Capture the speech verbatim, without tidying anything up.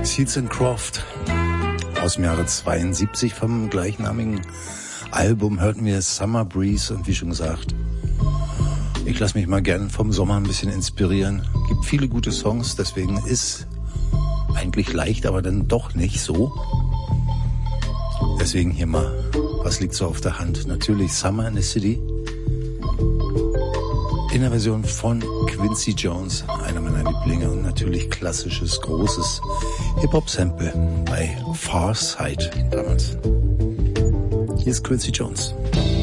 Seals and Croft aus dem Jahre zweiundsiebzig vom gleichnamigen Album hörten wir Summer Breeze und wie schon gesagt, ich lasse mich mal gern vom Sommer ein bisschen inspirieren. Gibt viele gute Songs, deswegen ist eigentlich leicht, aber dann doch nicht so. Deswegen hier mal, was liegt so auf der Hand? Natürlich Summer in the City in der Version von Quincy Jones, einer meiner Lieblinge, und natürlich klassisches, großes Hip-Hop-Sample bei Far Side damals. Hier ist Quincy Jones.